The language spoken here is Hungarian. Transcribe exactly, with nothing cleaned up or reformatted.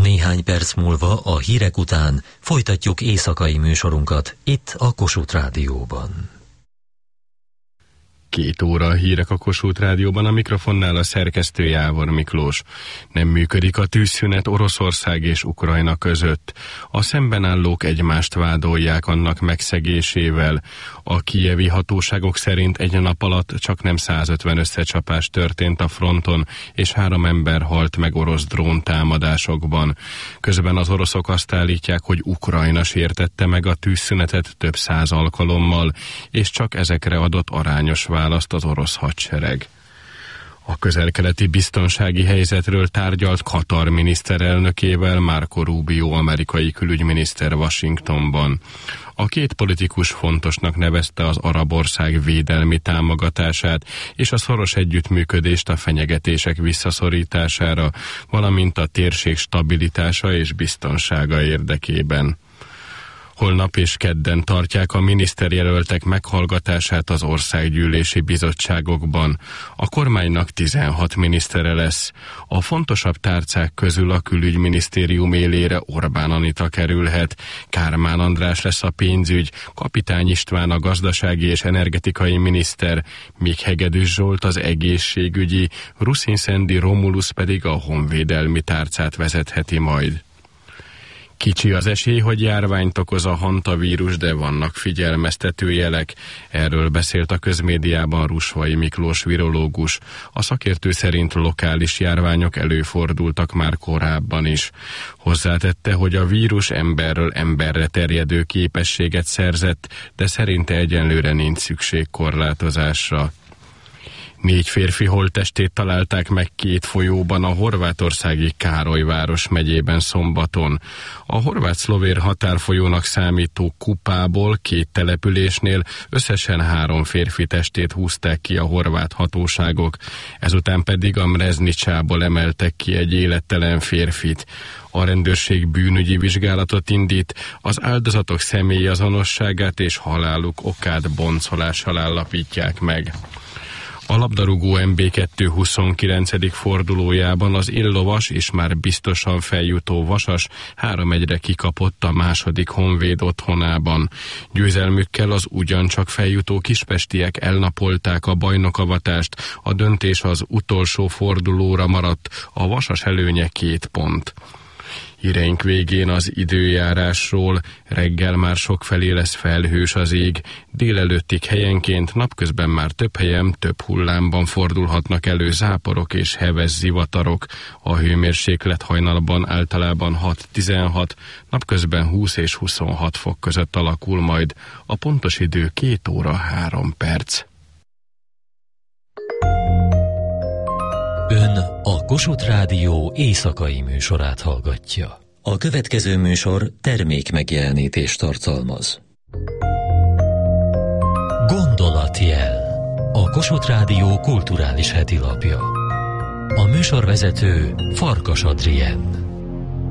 Néhány perc múlva a hírek után folytatjuk éjszakai műsorunkat itt a Kossuth Rádióban. Két óra a hírek a Kossuth Rádióban, a mikrofonnál a szerkesztő Jávor Miklós. Nem működik a tűzszünet Oroszország és Ukrajna között. A szemben állók egymást vádolják annak megszegésével. A kijevi hatóságok szerint egy nap alatt csaknem százötven összecsapás történt a fronton, és három ember halt meg orosz dróntámadásokban. Közben az oroszok azt állítják, hogy Ukrajna sértette meg a tűzszünetet több száz alkalommal, és csak ezekre adott arányos választ az orosz hadsereg. A közel-keleti biztonsági helyzetről tárgyalt Katar miniszterelnökével Marco Rubio amerikai külügyminiszter Washingtonban. A két politikus fontosnak nevezte az arab ország védelmi támogatását és a szoros együttműködést a fenyegetések visszaszorítására, valamint a térség stabilitása és biztonsága érdekében. Holnap és kedden tartják a miniszterjelöltek meghallgatását az országgyűlési bizottságokban. A kormánynak tizenhat minisztere lesz. A fontosabb tárcák közül a külügyminisztérium élére Orbán Anita kerülhet, Kármán András lesz a pénzügy, Kapitány István a gazdasági és energetikai miniszter, míg Hegedűs Zsolt az egészségügyi, Ruszin Szendi Romulus pedig a honvédelmi tárcát vezetheti majd. Kicsi az esély, hogy járványt okoz a hantavírus, de vannak figyelmeztető jelek. Erről beszélt a közmédiában Rusvai Miklós virológus. A szakértő szerint lokális járványok előfordultak már korábban is. Hozzátette, hogy a vírus emberről emberre terjedő képességet szerzett, de szerinte egyenlőre nincs szükség korlátozásra. Négy férfi holttestét találták meg két folyóban a horvátországi Károlyváros megyében szombaton. A horvát-szlovér határfolyónak számító Kupából két településnél összesen három férfi testét húzták ki a horvát hatóságok, ezután pedig a Mreznicsából emeltek ki egy élettelen férfit. A rendőrség bűnügyi vizsgálatot indít, az áldozatok személyazonosságát és haláluk okát boncolással állapítják meg. A labdarúgó em bé kettő huszonkilencedik fordulójában az illovas és már biztosan feljutó Vasas három egyre kikapott a második Honvéd otthonában. Győzelmükkel az ugyancsak feljutó kispestiek elnapolták a bajnokavatást, a döntés az utolsó fordulóra maradt, a Vasas előnye két pont. Híreink végén az időjárásról. Reggel már sokfelé lesz felhős az ég, délelőttig helyenként, napközben már több helyen, több hullámban fordulhatnak elő záporok és heves zivatarok. A hőmérséklet hajnalban általában hat-tizenhat, napközben húsz és huszonhat fok között alakul majd. A pontos idő két óra három perc. Ön a Kossuth Rádió éjszakai műsorát hallgatja. A következő műsor termék megjelenítést tartalmaz. Gondolatjel. A Kossuth Rádió kulturális hetilapja. A műsorvezető Farkas Adrien.